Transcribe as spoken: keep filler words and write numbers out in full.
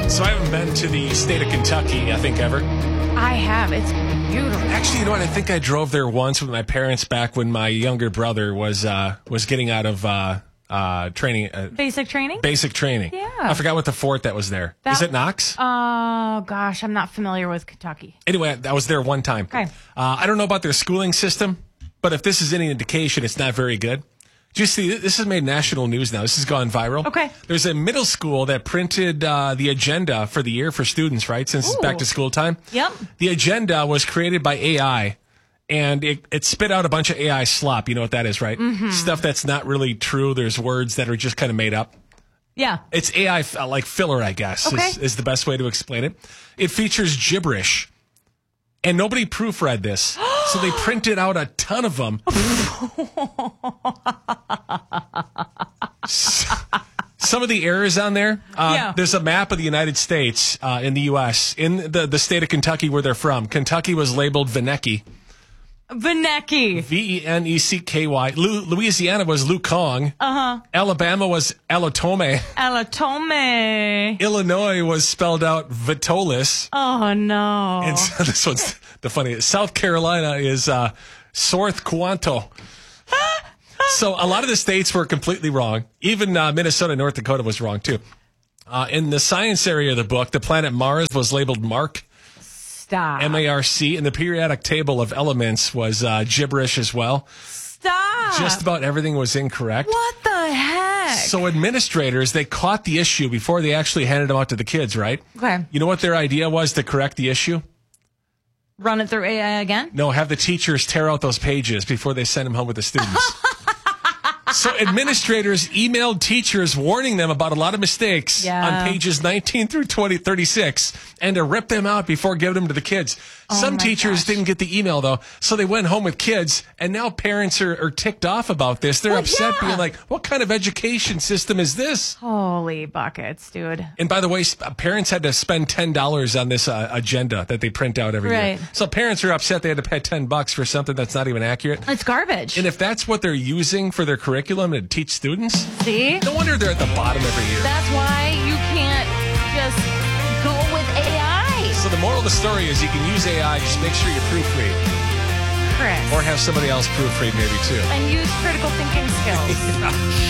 So I haven't been to the state of Kentucky, I think, ever. I have. It's beautiful. Actually, you know what? I think I drove there once with my parents back when my younger brother was uh, was getting out of uh, uh, training. Uh, Basic training? Basic training. Yeah. I forgot what the fort that was there. That- Is it Knox? Oh, gosh. I'm not familiar with Kentucky. Anyway, I was there one time. Okay. Uh, I don't know about their schooling system, but if this is any indication, it's not very good. Do you see, this has made national news now. This has gone viral. Okay. There's a middle school that printed uh, the agenda for the year for students, right? Since it's Ooh. back to school time. Yep. The agenda was created by A I, and it, it spit out a bunch of A I slop. You know what that is, right? Mm-hmm. Stuff that's not really true. There's words that are just kind of made up. Yeah. It's A I, uh, like filler, I guess, Okay. is, is the best way to explain it. It features gibberish. And nobody proofread this, so they printed out a ton of them. Some of the errors on there. Uh, Yeah. There's a map of the United States uh, in the U S in the, the state of Kentucky where they're from. Kentucky was labeled Veneki. Veneki. V E N E C K Y. Lu- Louisiana was Lukong. Uh-huh. Alabama was Alatome. Alatome. Illinois was spelled out Vitolis. Oh, no. And so this one's the funniest. South Carolina is uh, Sorth Quanto. So a lot of the states were completely wrong. Even uh, Minnesota and North Dakota was wrong, too. Uh, in the science area of the book, the planet Mars was labeled Mark, Stop. M A R C, and the periodic table of elements was uh, gibberish as well. Stop. Just about everything was incorrect. What the heck? So administrators, they caught the issue before they actually handed them out to the kids, right? Okay. You know what their idea was to correct the issue? Run it through A I again? No, have the teachers tear out those pages before they send them home with the students. So administrators emailed teachers warning them about a lot of mistakes Yeah. on pages nineteen through twenty, thirty-six and to rip them out before giving them to the kids. Oh Some my teachers gosh. didn't get the email, though, so they went home with kids, and now parents are, are ticked off about this. They're Well, upset, yeah. being like, what kind of education system is this? Holy buckets, dude. And by the way, sp- parents had to spend ten dollars on this uh, agenda that they print out every Right. year. So parents are upset they had to pay ten bucks for something that's not even accurate. It's garbage. And if that's what they're using for their curriculum to teach students, See? no wonder they're at the bottom every year. That's why you can't just go with A I. So the moral of the story is you can use A I, just make sure you proofread. Chris. Or have somebody else proofread maybe too. And use critical thinking skills.